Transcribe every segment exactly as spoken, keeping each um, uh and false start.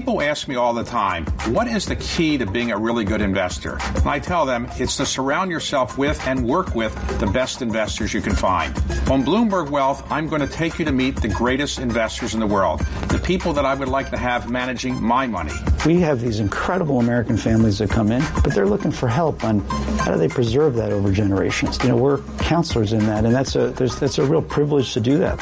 People ask me all the time, what is the key to being a really good investor? And I tell them it's to surround yourself with and work with the best investors you can find. On Bloomberg Wealth, I'm going to take you to meet the greatest investors in the world, the people that I would like to have managing my money. We have these incredible American families that come in, but they're looking for help on how do they preserve that over generations. You know, we're counselors in that, and that's a there's, that's a real privilege to do that.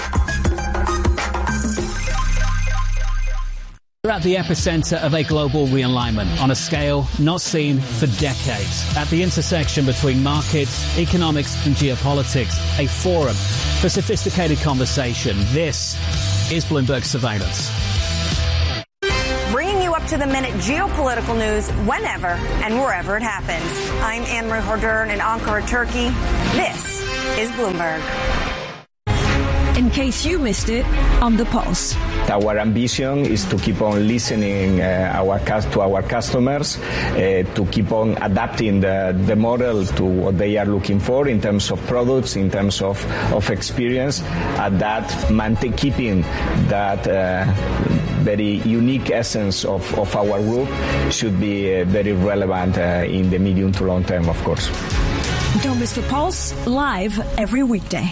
We're at the epicenter of a global realignment on a scale not seen for decades. At the intersection between markets, economics and geopolitics, a forum for sophisticated conversation. This is Bloomberg Surveillance. Bringing you up to the minute geopolitical news whenever and wherever it happens. I'm Anne-Marie Hordern in Ankara, Turkey. This is Bloomberg. In case you missed it, on the Pulse. Our ambition is to keep on listening uh, our to our customers, uh, to keep on adapting the, the model to what they are looking for in terms of products, in terms of, of experience, and that maintain, keeping that uh, very unique essence of, of our group should be uh, very relevant uh, in the medium to long term, of course. Don't miss the Pulse, live every weekday.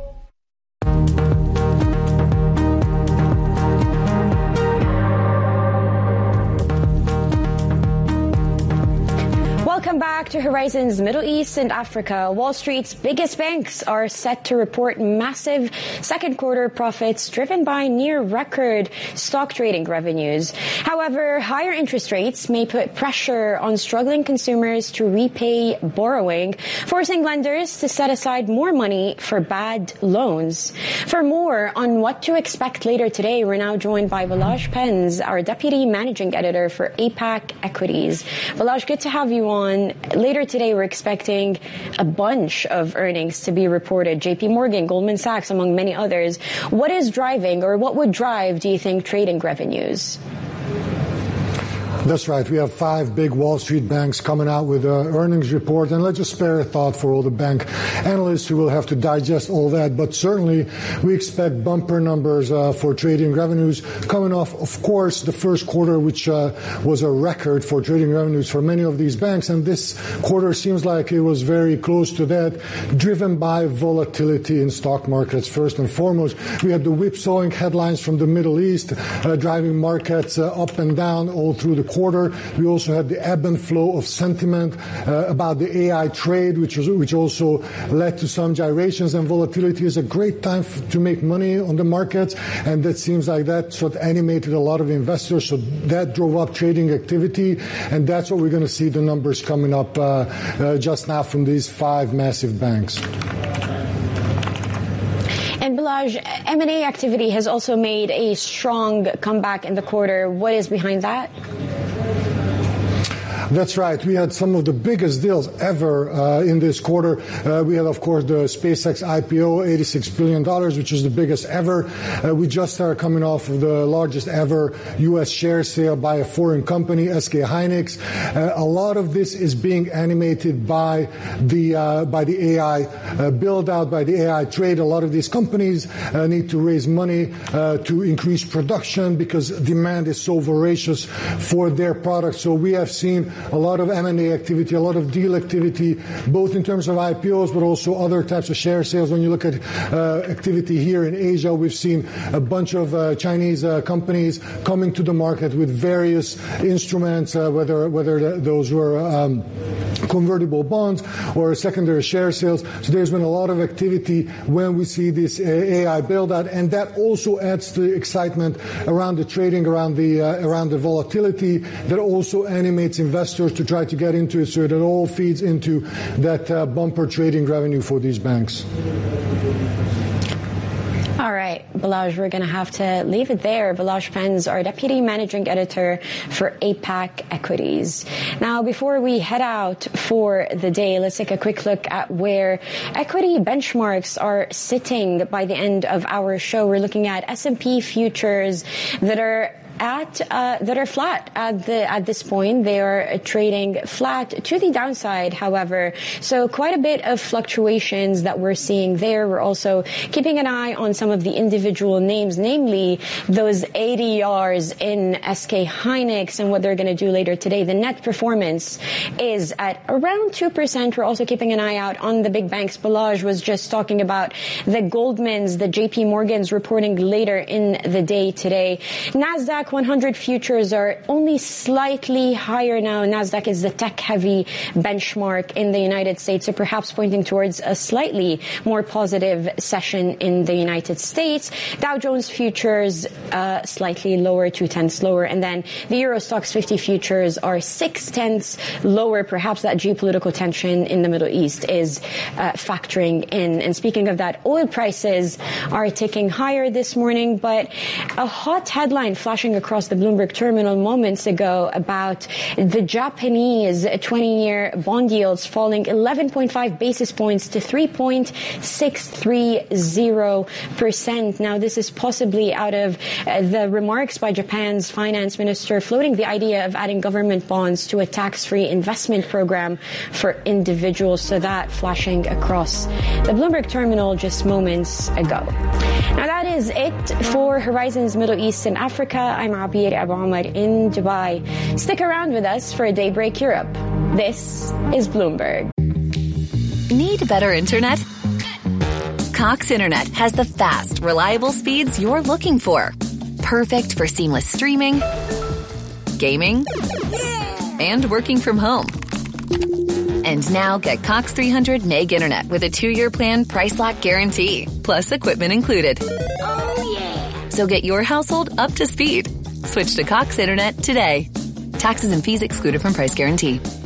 Welcome back to Horizons Middle East and Africa. Wall Street's biggest banks are set to report massive second quarter profits driven by near record stock trading revenues. However, higher interest rates may put pressure on struggling consumers to repay borrowing, forcing lenders to set aside more money for bad loans. For more on what to expect later today, we're now joined by Balazs Penz, our Deputy Managing Editor for APAC Equities. Balazs, good to have you on. Later today, we're expecting a bunch of earnings to be reported. J P Morgan, Goldman Sachs, among many others. What is driving, or what would drive, do you think, trading revenues? That's right. We have five big Wall Street banks coming out with an earnings report, and let's just spare a thought for all the bank analysts who will have to digest all that. But certainly, we expect bumper numbers uh, for trading revenues coming off, of course, the first quarter, which uh, was a record for trading revenues for many of these banks. And this quarter seems like it was very close to that, driven by volatility in stock markets, first and foremost. We had the whipsawing headlines from the Middle East, uh, driving markets uh, up and down all through the quarter. We also had the ebb and flow of sentiment uh, about the A I trade, which was, which also led to some gyrations, and volatility is a great time f- to make money on the markets, and that seems like that sort of animated a lot of investors, so that drove up trading activity, and that's what we're going to see the numbers coming up uh, uh, just now from these five massive banks. And Balazs, M and A activity has also made a strong comeback in the quarter. What is behind that? That's right. We had some of the biggest deals ever uh, in this quarter. Uh, we had, of course, the SpaceX I P O, eighty-six billion dollars, which is the biggest ever. Uh, we just started coming off of the largest ever U S share sale by a foreign company, S K Hynix. Uh, a lot of this is being animated by the uh, by the A I uh, build out, by the A I trade. A lot of these companies uh, need to raise money uh, to increase production because demand is so voracious for their products. So we have seen a lot of M and A activity, a lot of deal activity, both in terms of I P Os, but also other types of share sales. When you look at uh, activity here in Asia, we've seen a bunch of uh, Chinese uh, companies coming to the market with various instruments, uh, whether whether those were um, convertible bonds or secondary share sales. So there's been a lot of activity when we see this A I build out, and that also adds to the excitement around the trading, around the uh, around the volatility that also animates investors to try to get into it, so it all feeds into that uh, bumper trading revenue for these banks. All right, Balazs, we're going to have to leave it there. Balazs Penz, our Deputy Managing Editor for APAC Equities. Now, before we head out for the day, let's take a quick look at where equity benchmarks are sitting by the end of our show. We're looking at S and P futures that are at uh, that are flat at the at this point. They are trading flat to the downside, however. So quite a bit of fluctuations that we're seeing there. We're also keeping an eye on some of the individual names, namely those A D Rs in S K Hynix and what they're going to do later today. The net performance is at around two percent. We're also keeping an eye out on the big banks. Balazs was just talking about the Goldmans, the J P Morgans reporting later in the day today. NASDAQ one hundred futures are only slightly higher now. NASDAQ is the tech-heavy benchmark in the United States, so perhaps pointing towards a slightly more positive session in the United States. Dow Jones futures uh, slightly lower, two-tenths lower, and then the Euro Stoxx fifty futures are six-tenths lower. Perhaps that geopolitical tension in the Middle East is uh, factoring in. And speaking of that, oil prices are ticking higher this morning, but a hot headline flashing across the Bloomberg terminal moments ago about the Japanese twenty-year bond yields falling eleven point five basis points to three point six three zero percent. Now, this is possibly out of uh, the remarks by Japan's finance minister floating the idea of adding government bonds to a tax-free investment program for individuals. So that flashing across the Bloomberg terminal just moments ago. Now, that is it for Horizons Middle East and Africa. I'm Abir Abu Omar in Dubai. Stick around with us for Daybreak Europe. This is Bloomberg. Need better internet? Cox Internet has the fast, reliable speeds you're looking for. Perfect for seamless streaming, gaming, and working from home. And now get Cox three hundred meg internet with a two-year plan price lock guarantee, plus equipment included. Oh, yeah. So get your household up to speed. Switch to Cox Internet today. Taxes and fees excluded from price guarantee.